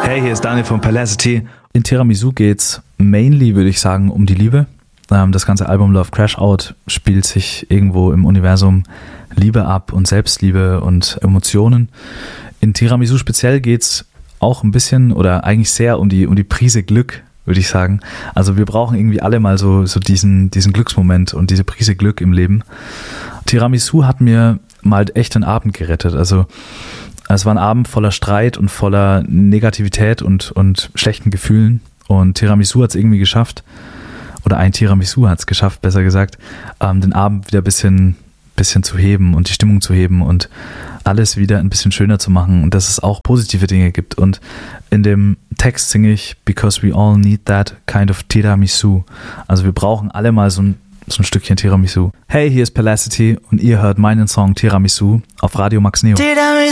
Hey, hier ist Daniel von Palacity. In Tiramisu geht's mainly, würde ich sagen, um die Liebe. Das ganze Album Love Crash Out spielt sich irgendwo im Universum Liebe ab und Selbstliebe und Emotionen. In Tiramisu speziell geht's auch ein bisschen oder eigentlich sehr um die Prise Glück, würde ich sagen. Also wir brauchen irgendwie alle mal so diesen Glücksmoment und diese Prise Glück im Leben. Tiramisu hat mir mal echt den Abend gerettet. Also es war ein Abend voller Streit und voller Negativität und schlechten Gefühlen. Und Tiramisu hat es irgendwie geschafft, oder ein Tiramisu hat es geschafft, besser gesagt, den Abend wieder ein bisschen zu heben und die Stimmung zu heben und alles wieder ein bisschen schöner zu machen und dass es auch positive Dinge gibt. Und in dem Text singe ich, because we all need that kind of Tiramisu. Also wir brauchen alle mal so ein Stückchen Tiramisu. Hey, hier ist Palacity und ihr hört meinen Song Tiramisu auf Radio Max Neo. Tiramisu.